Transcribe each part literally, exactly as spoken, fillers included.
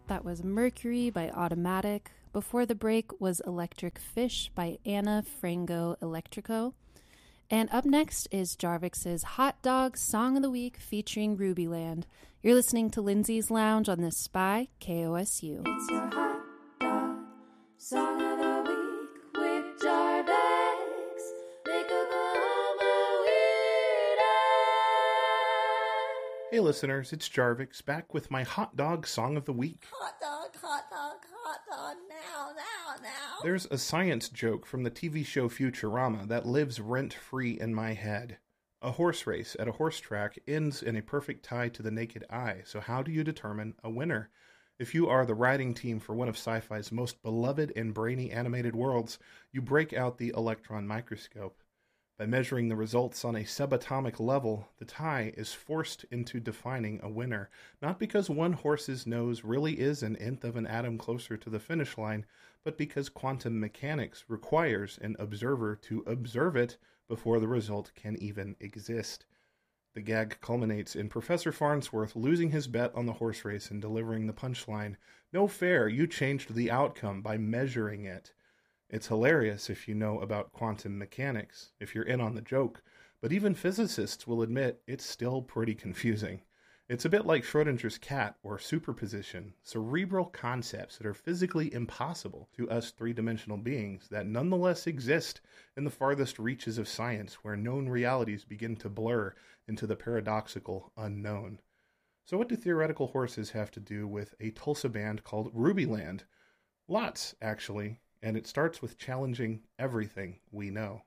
That was Mercury by Automatic. Before the break was Electric Fish by Anna Frango Electrico. And up next is Jarvik's Hot Dog Song of the Week featuring Rubyland. You're listening to Lindsay's Lounge on the Spy K O S U. It's your hot dog song of the week with Jarvik's. Make Oklahoma weird. Hey listeners, it's Jarvik's back with my hot dog song of the week. Hot dog, hot dog, hot dog, now, now, now. There's a science joke from the T V show Futurama that lives rent-free in my head. A horse race at a horse track ends in a perfect tie to the naked eye, so how do you determine a winner? If you are the riding team for one of sci-fi's most beloved and brainy animated worlds, you break out the electron microscope. By measuring the results on a subatomic level, the tie is forced into defining a winner, not because one horse's nose really is an nth of an atom closer to the finish line, but because quantum mechanics requires an observer to observe it before the result can even exist. The gag culminates in Professor Farnsworth losing his bet on the horse race and delivering the punchline, "No fair, you changed the outcome by measuring it." It's hilarious if you know about quantum mechanics, if you're in on the joke, but even physicists will admit it's still pretty confusing. It's a bit like Schrödinger's cat or superposition, cerebral concepts that are physically impossible to us three-dimensional beings that nonetheless exist in the farthest reaches of science where known realities begin to blur into the paradoxical unknown. So what do theoretical horses have to do with a Tulsa band called Rubyland? Lots, actually. And it starts with challenging everything we know.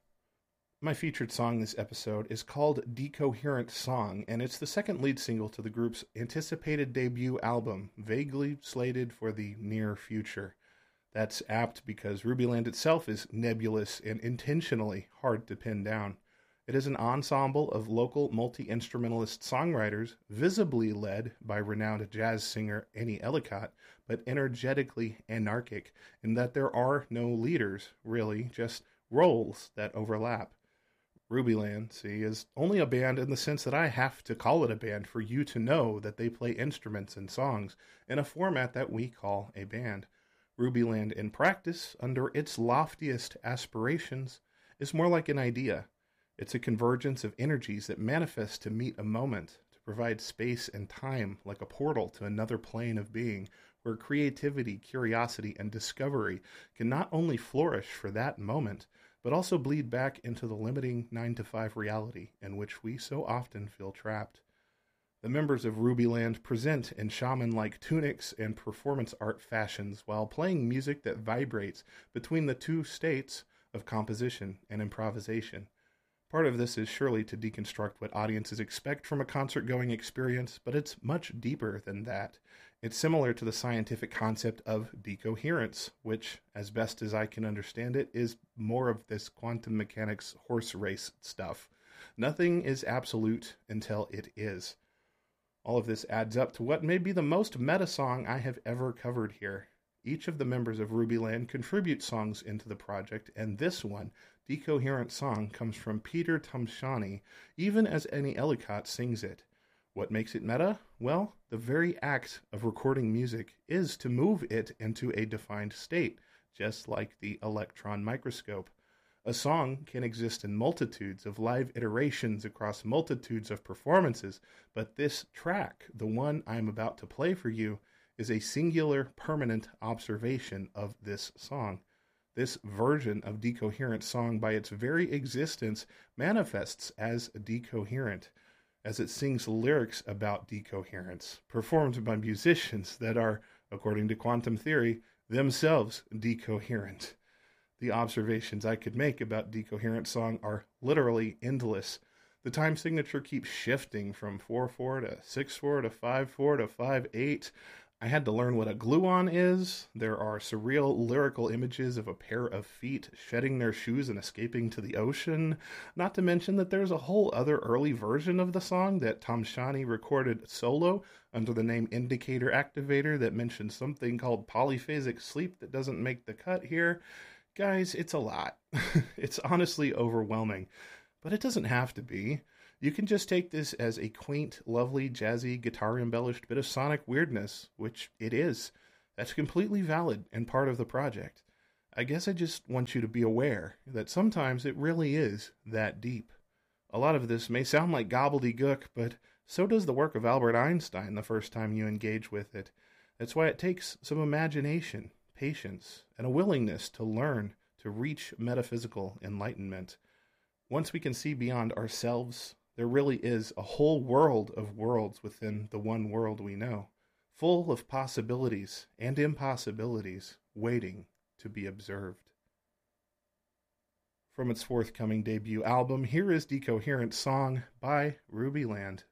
My featured song this episode is called Decoherent Song, and it's the second lead single to the group's anticipated debut album, vaguely slated for the near future. That's apt because Rubyland itself is nebulous and intentionally hard to pin down. It is an ensemble of local multi-instrumentalist songwriters, visibly led by renowned jazz singer Annie Ellicott, but energetically anarchic in that there are no leaders, really, just roles that overlap. Rubyland, see, is only a band in the sense that I have to call it a band for you to know that they play instruments and songs in a format that we call a band. Rubyland in practice, under its loftiest aspirations, is more like an idea. It's a convergence of energies that manifest to meet a moment, to provide space and time like a portal to another plane of being, where creativity, curiosity, and discovery can not only flourish for that moment, but also bleed back into the limiting nine to five reality in which we so often feel trapped. The members of Rubyland present in shaman-like tunics and performance art fashions while playing music that vibrates between the two states of composition and improvisation. Part of this is surely to deconstruct what audiences expect from a concert-going experience, but it's much deeper than that. It's similar to the scientific concept of decoherence, which, as best as I can understand it, is more of this quantum mechanics horse race stuff. Nothing is absolute until it is. All of this adds up to what may be the most meta song I have ever covered here. Each of the members of Rubyland contribute songs into the project, and this one, Decoherent Song, comes from Peter Tomshani, even as Annie Ellicott sings it. What makes it meta? Well, the very act of recording music is to move it into a defined state, just like the electron microscope. A song can exist in multitudes of live iterations across multitudes of performances, but this track, the one I'm about to play for you, is a singular, permanent observation of this song. This version of Decoherent Song, by its very existence, manifests as decoherent, as it sings lyrics about decoherence, performed by musicians that are, according to quantum theory, themselves decoherent. The observations I could make about Decoherent Song are literally endless. The time signature keeps shifting from four four to six four to five four to five eight. I had to learn what a gluon is. There are surreal lyrical images of a pair of feet shedding their shoes and escaping to the ocean. Not to mention that there's a whole other early version of the song that Tomshani recorded solo under the name Indicator Activator that mentions something called polyphasic sleep that doesn't make the cut here. Guys, it's a lot. It's honestly overwhelming, but it doesn't have to be. You can just take this as a quaint, lovely, jazzy, guitar-embellished bit of sonic weirdness, which it is. That's completely valid and part of the project. I guess I just want you to be aware that sometimes it really is that deep. A lot of this may sound like gobbledygook, but so does the work of Albert Einstein the first time you engage with it. That's why it takes some imagination, patience, and a willingness to learn to reach metaphysical enlightenment. Once we can see beyond ourselves, there really is a whole world of worlds within the one world we know, full of possibilities and impossibilities waiting to be observed. From its forthcoming debut album, here is Decoherent Song by Rubyland.